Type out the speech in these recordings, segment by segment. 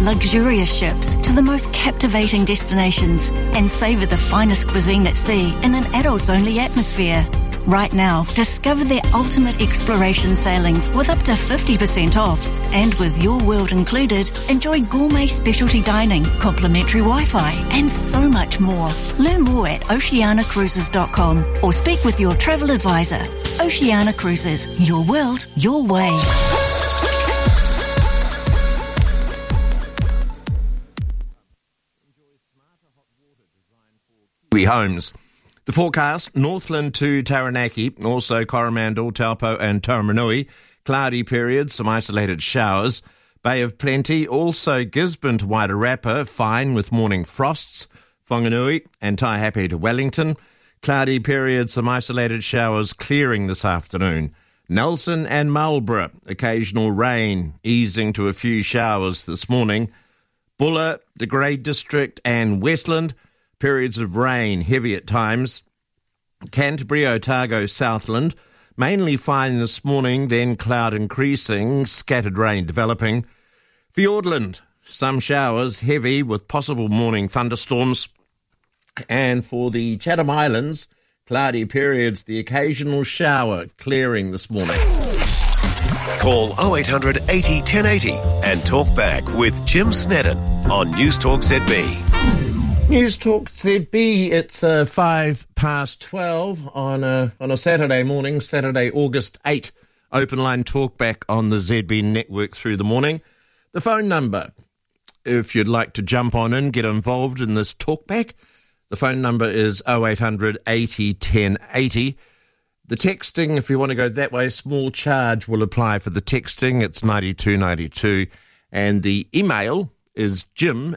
luxurious ships to the most captivating destinations and savour the finest cuisine at sea in an adults-only atmosphere. Right now, discover their ultimate exploration sailings with up to 50% off. And with Your World included, enjoy gourmet specialty dining, complimentary Wi-Fi, and so much more. Learn more at oceanacruises.com or speak with your travel advisor. Oceana Cruises, your world, your way. Homes. The forecast, Northland to Taranaki, also Coromandel, Taupo and Taumarunui. Cloudy periods, some isolated showers. Bay of Plenty, also Gisborne to Wairarapa, fine with morning frosts. Whanganui and Taihape to Wellington. Cloudy periods, some isolated showers clearing this afternoon. Nelson and Marlborough, occasional rain, easing to a few showers this morning. Bulla, the Grey District and Westland, periods of rain, heavy at times. Canterbury, Otago, Southland, mainly fine this morning, then cloud increasing, scattered rain developing. Fiordland, some showers, heavy with possible morning thunderstorms. And for the Chatham Islands, cloudy periods, the occasional shower clearing this morning. Call 0800 80 1080 and talk back with Jim Snedden on News Talk ZB. News Talk ZB, it's 12:05 on a Saturday morning, Saturday, August 8. Open line talkback on the ZB network through the morning. The phone number, if you'd like to jump on and get involved in this talkback, the phone number is 0800 80 1080. The texting, if you want to go that way, small charge will apply for the texting. It's 9292. And the email is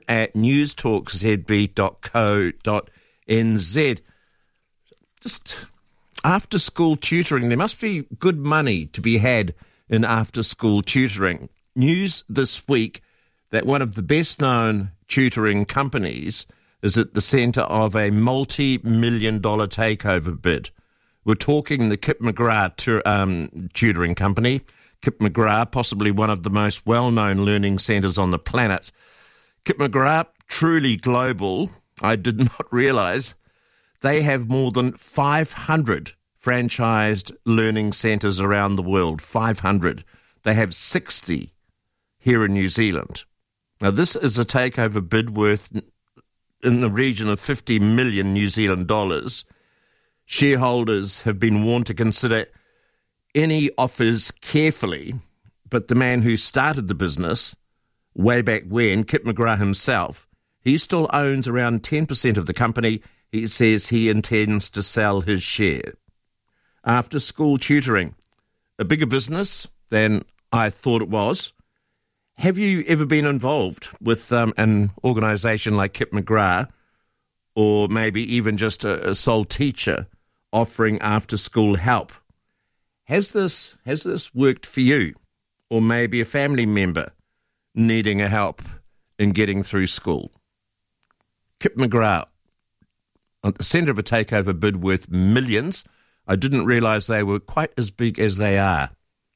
jim@newstalkzb.co.nz. Just after-school tutoring. There must be good money to be had in after-school tutoring. News this week that one of the best-known tutoring companies is at the centre of a multi-million-dollar takeover bid. We're talking the Kip McGrath tutoring company. Kip McGrath, possibly one of the most well-known learning centres on the planet. Kip McGrath, truly global. I did not realise they have more than 500 franchised learning centres around the world. 500. They have 60 here in New Zealand. Now, this is a takeover bid worth in the region of 50 million New Zealand dollars. Shareholders have been warned to consider any offers carefully, but the man who started the business way back when, Kip McGrath himself, he still owns around 10% of the company. He says he intends to sell his share. After school tutoring, a bigger business than I thought it was. Have you ever been involved with an organisation like Kip McGrath, or maybe even just a sole teacher offering after-school help? Has this worked for you, or maybe a family member needing a help in getting through school? Kip McGrath, at the centre of a takeover bid worth millions. I didn't realise they were quite as big as they are.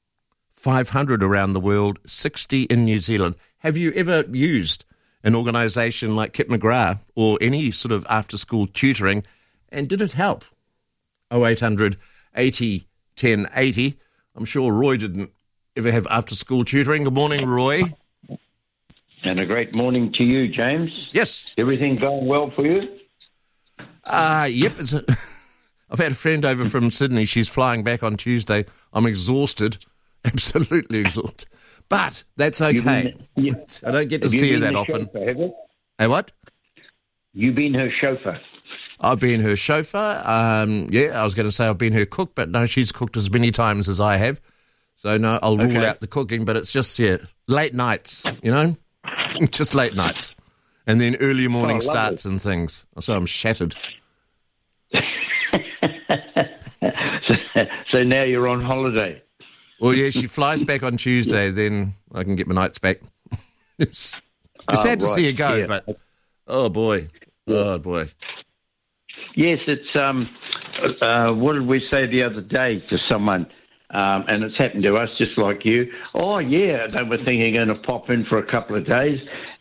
500 around the world, 60 in New Zealand. Have you ever used an organisation like Kip McGrath or any sort of after-school tutoring, and did it help? 0800 80 1080. I'm sure Roy didn't ever have after-school tutoring. Good morning, Roy. And a great morning to you, James. Yes. Everything going well for you? Yep. I've had a friend over from Sydney. She's flying back on Tuesday. I'm exhausted, absolutely exhausted. But that's okay. I don't get to see her that often. Chauffeur, Hey, what? You've been her chauffeur. I've been her chauffeur. I was going to say I've been her cook, but no, she's cooked as many times as I have. So, no, I'll rule out the cooking, but it's just, late nights, just late nights. And then early morning starts and things. So I'm shattered. So now you're on holiday. Well, yeah, she flies back on Tuesday, then I can get my nights back. It's sad to see her go, but, oh, boy. Yes, it's, what did we say the other day to someone? And it's happened to us just like you. Oh, yeah, they were thinking going to pop in for a couple of days.